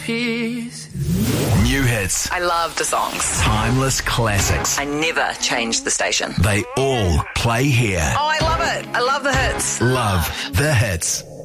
New hits. I love the songs. Timeless classics. I never changed the station. They all play here. Oh, I love it. I love the hits. Love the hits.